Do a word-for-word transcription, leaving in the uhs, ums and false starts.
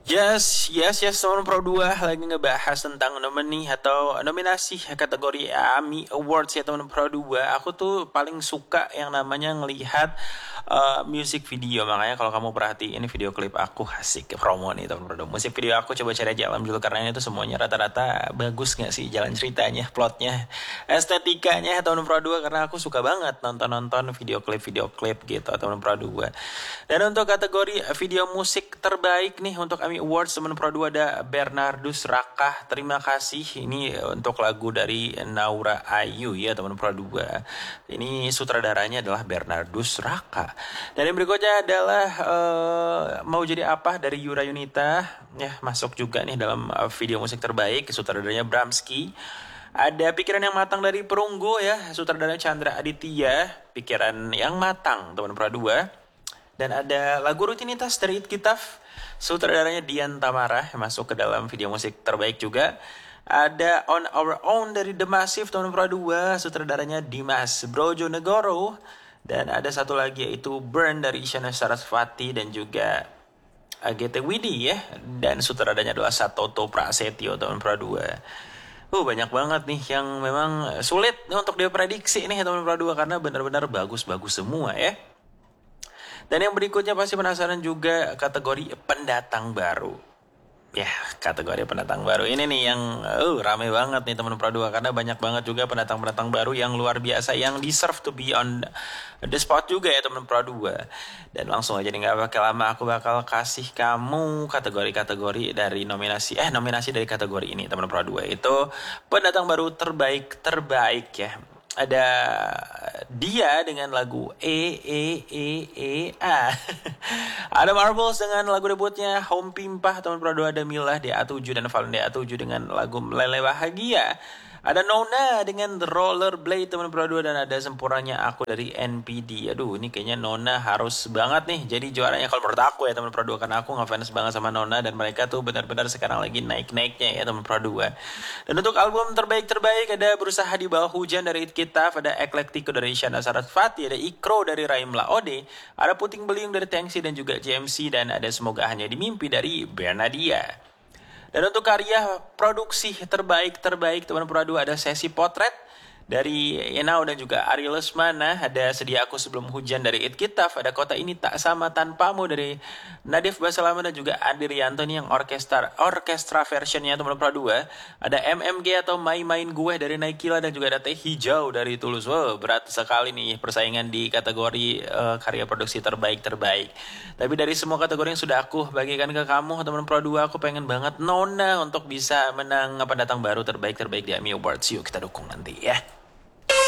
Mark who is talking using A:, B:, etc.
A: Yes, yes, yes, teman Pro dua lagi ngebahas tentang nomini atau nominasi kategori AMI Awards ya teman Pro dua. Aku tuh paling suka yang namanya ngelihat uh, music video. Makanya kalau kamu perhatiin video klip aku asik promo nih teman Pro dua. Musik video aku coba cari aja alam dulu karena itu semuanya rata-rata bagus gak sih jalan ceritanya, plotnya, estetikanya teman Pro dua karena aku suka banget nonton-nonton video klip-video klip gitu teman Pro dua. Dan untuk kategori video musik terbaik nih untuk AMI Awards teman Pro dua ada Bernardus Raka. Terima kasih ini untuk lagu dari Naura Ayu ya teman Pro dua. Ini sutradaranya adalah Bernardus Raka. Dan yang berikutnya adalah uh, Mau Jadi Apa dari Yura Yunita. Ya masuk juga nih dalam video musik terbaik, sutradaranya Bramski. Ada Pikiran Yang Matang dari Perunggu ya, sutradaranya Chandra Aditya. Pikiran Yang Matang teman Pro dua. Dan ada lagu Rutinitas dari Itkitaf, sutradaranya Dian Tamara yang masuk ke dalam video musik terbaik juga. Ada On Our Own dari The Massive teman Pro dua, sutradaranya Dimas Brojonegoro. Dan ada satu lagi yaitu Burn dari Isyana Sarasvati dan juga A G T Widi ya. Dan sutradaranya adalah Satoto Prasetyo teman Pro dua. Uh, banyak banget nih yang memang sulit untuk diprediksi nih teman Pro dua karena benar-benar bagus-bagus semua ya. Dan yang berikutnya pasti penasaran juga kategori pendatang baru. Ya, kategori pendatang baru ini nih yang uh, rame banget nih teman Pro dua karena banyak banget juga pendatang-pendatang baru yang luar biasa yang deserve to be on the spot juga ya teman Pro dua. Dan langsung aja nih gak bakal lama aku bakal kasih kamu kategori-kategori dari nominasi eh nominasi dari kategori ini teman Pro dua itu pendatang baru terbaik terbaik ya. Ada dia dengan lagu E E E E A. Ada Marbles dengan lagu debutnya Home Pimpah teman Pro dua. Ada Milah D A tujuh dan Valen D A tujuh dengan lagu Meleleh Bahagia. Ada Nona dengan The Rollerblade teman Pro dua. Dan ada Sempurnanya Aku dari N P D. Aduh ini kayaknya Nona harus banget nih jadi juaranya kalau menurut aku ya teman Pro dua. Karena aku ngefans banget sama Nona. Dan mereka tuh benar-benar sekarang lagi naik-naiknya ya teman Pro dua. Dan untuk album terbaik-terbaik ada Berusaha di Bawah Hujan dari Itkitaf. Ada Eklektico dari Isyana Sarasvati. Ada Ikro dari Raim Laode. Ada Puting Beliung dari Tengsi dan juga J M C. Dan ada Semoga Hanya di Mimpi dari Bernadia. Dan untuk karya produksi terbaik-terbaik teman Pro dua ada Sesi Potret dari Enau dan juga Ari Lesmana. Ada Sedia Aku Sebelum Hujan dari Itkitaf. Ada Kota Ini Tak Sama Tanpamu dari Nadif Basalama dan juga Andi Rianto nih yang orkestra orkestra versionnya teman Pro dua. Ada M M G atau Main Main Gue dari Naikila dan juga ada Teh Hijau dari Tulus. Wow, berat sekali nih persaingan di kategori uh, karya produksi terbaik-terbaik. Tapi dari semua kategori yang sudah aku bagikan ke kamu teman Pro dua, aku pengen banget Nona untuk bisa menang pendatang baru terbaik-terbaik di AMI Awards. Yuk kita dukung nanti ya.